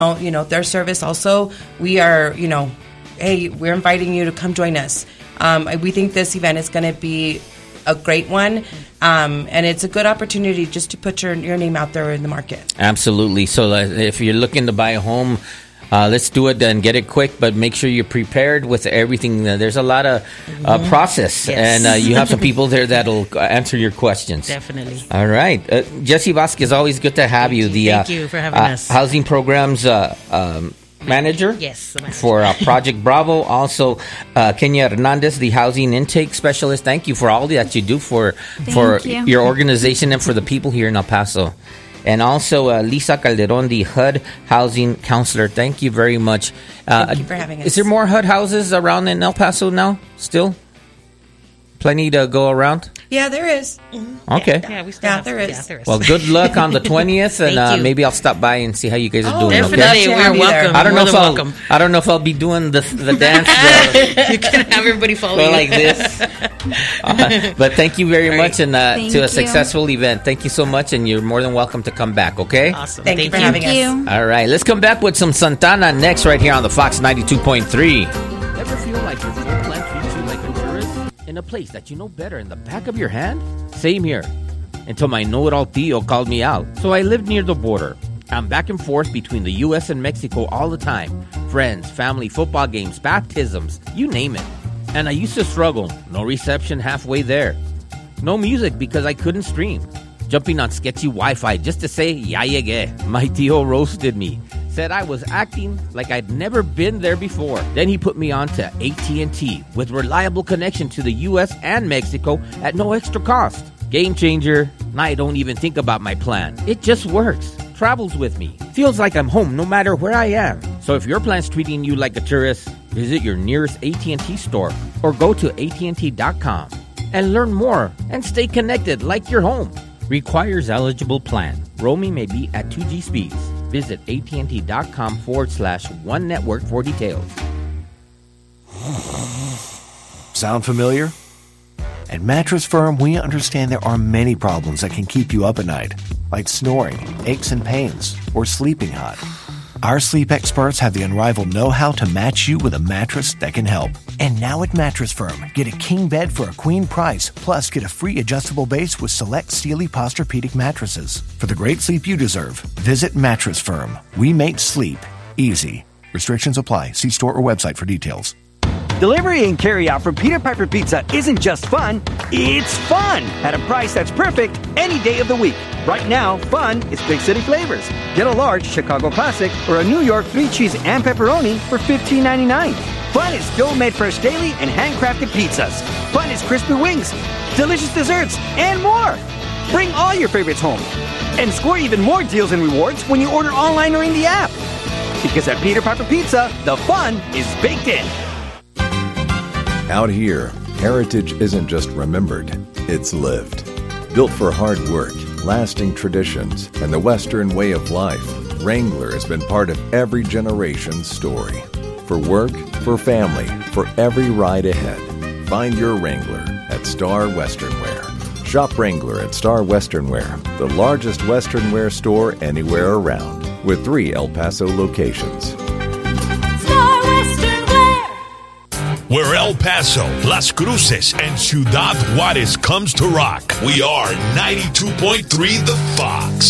their service also. We are, hey, we're inviting you to come join us. We think this event is going to be a great one, and it's a good opportunity just to put your name out there in the market. Absolutely. So if you're looking to buy a home, let's do it and get it quick, but make sure you're prepared with everything. There's a lot of process, Yes. and you have some people there that'll answer your questions. Definitely. All right. Jesse Vasquez, always good to have you. Thank you for having us. Housing Programs Manager. Yes, the manager. For Project Bravo. Also, Kenya Hernandez, the Housing Intake Specialist. Thank you for all that you do for you. your organization and for the people here in El Paso. And also, Lisa Calderon, the HUD Housing Counselor. Thank you very much. Thank you for having us. Is there more HUD houses around in El Paso now? Still? Plenty to go around? Yeah, there is. Okay. Yeah, we still have there is. Yeah, there is. Well, good luck on the 20th, Thank and you. maybe I'll stop by and see how you guys are doing. Definitely, Okay? to we're have you there. welcome. I don't know More if than I'll. welcome. I don't know if I'll be doing the dance You can have everybody follow go you. like this. But thank you very much, and Thank to a you. successful event. Thank you so much, and you're more than welcome to come back. Okay. Awesome. Thank you for having us. Thank you. All right, let's come back with some Santana next, right here on the Fox 92.3. Ever feel like your full plan treats you like a tourist in a place that you know better in the back of your hand? Same here. Until my know-it-all Tio called me out. So I lived near the border. I'm back and forth between the U.S. and Mexico all the time. Friends, family, football games, baptisms, you name it. And I used to struggle. No reception halfway there. No music because I couldn't stream. Jumping on sketchy Wi-Fi just to say, ya llegué. My Tio roasted me. Said I was acting like I'd never been there before. Then he put me on to AT&T with reliable connection to the U.S. and Mexico at no extra cost. Game changer. Now I don't even think about my plan. It just works. Travels with me. Feels like I'm home no matter where I am. So if your plan's treating you like a tourist, visit your nearest AT&T store or go to AT&T.com and learn more and stay connected like you're home. Requires eligible plan. Roaming may be at 2G speeds. Visit AT&T.com/one network for details. Sound familiar? At Mattress Firm, we understand there are many problems that can keep you up at night, like snoring, aches and pains, or sleeping hot. Our sleep experts have the unrivaled know-how to match you with a mattress that can help. And now at Mattress Firm, get a king bed for a queen price, plus get a free adjustable base with select Sealy Posturepedic mattresses. For the great sleep you deserve, visit Mattress Firm. We make sleep easy. Restrictions apply. See store or website for details. Delivery and carry-out from Peter Piper Pizza isn't just fun, it's fun! At a price that's perfect any day of the week. Right now, fun is Big City flavors. Get a large Chicago Classic or a New York 3-cheese and pepperoni for $15.99. Fun is dough-made fresh daily and handcrafted pizzas. Fun is crispy wings, delicious desserts, and more! Bring all your favorites home. And score even more deals and rewards when you order online or in the app. Because at Peter Piper Pizza, the fun is baked in. Out here, heritage isn't just remembered, it's lived. Built for hard work, lasting traditions, and the Western way of life, Wrangler has been part of every generation's story. For work, for family, for every ride ahead. Find your Wrangler at Star Western Wear. Shop Wrangler at Star Western Wear, the largest Western wear store anywhere around, with 3 El Paso locations. Where El Paso, Las Cruces, and Ciudad Juarez comes to rock, we are 92.3 The Fox.